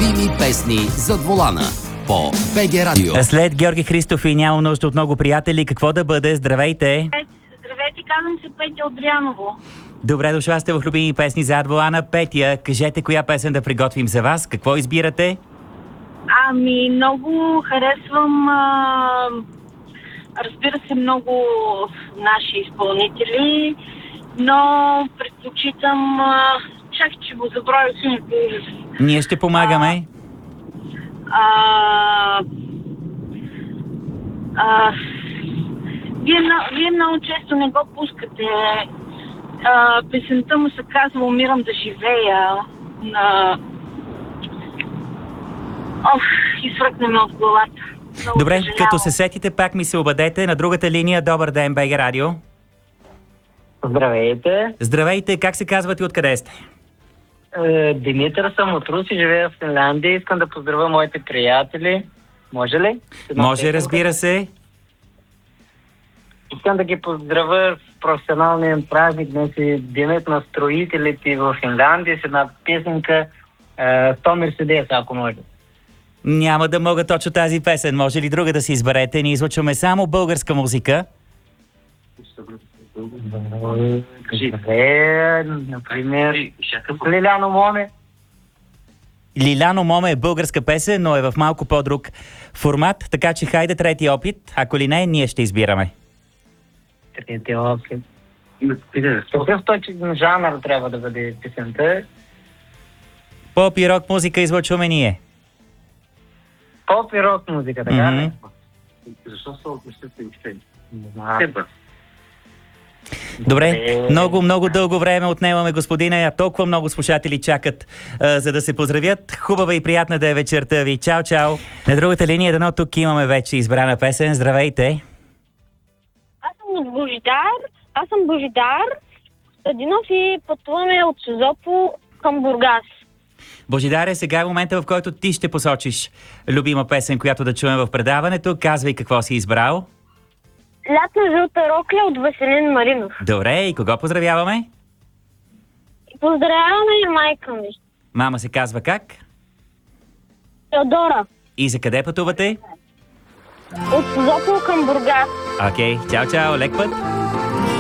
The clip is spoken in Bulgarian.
любими песни зад волана по БГ Радио. След Георги Христов и няма нужда от много приятели, какво да бъде? Здравейте! Здравейте, казвам се Петя от Дряново. Добре дошла сте в любими песни зад волана. Петя, кажете коя песен да приготвим за вас. Какво избирате? Ами, много харесвам, разбира се, много наши изпълнители, но предпочитам, чак че го забравя сините. Ние ще помагаме. Вие много често не го пускате. Песента му се казва "Умирам да живея". Изфръкне ме от главата. Много Добре, съжалявам. като се сетите, пак ми се обадете. На другата линия, добър ден, БГ Радио. Здравейте, Здравейте, как се казвате и откъде сте? Димитър съм от Руси, живея в Финландия. Искам да поздравя моите приятели. Може ли? Може, разбира се. Искам да ги поздравя в професионалния им празник. Днес е денят на строителите в Финландия с една песенка "100 Мерседес", ако може. Няма да мога точно тази песен. Може ли друга да си изберете? Ние излъчваме само българска музика. Например, Лиляно Моме. Лиляно Моме е българска песен, но е в малко по-друг формат, така че хайде трети опит. Ако ли не, ние ще избираме. Трети опит. Какъв точно жанр трябва да бъде песента? Поп и рок музика излъчваме ние. Поп и рок музика, така ли? Защо са отместите и Добре, много дълго време отнемаме, господина. Толкова много слушатели чакат, за да се поздравят. Хубава и приятна да е вечерта ви. Чао, чао. На другата линия, дано тук имаме вече избрана песен. Здравейте. Аз съм Божидар Стадинов и пътуваме от Созопо към Бургас. Божидаре, сега е момента, в който ти ще посочиш любима песен, която да чуем в предаването. Казвай какво си избрал. Лятна жълта рокля от Веселин Маринов. Добре, и кого поздравяваме? Поздравяваме и майка ми. Мама се казва как? Теодора. И за къде пътувате? От Созопо към Бургас. Окей, чао, чао, лек път.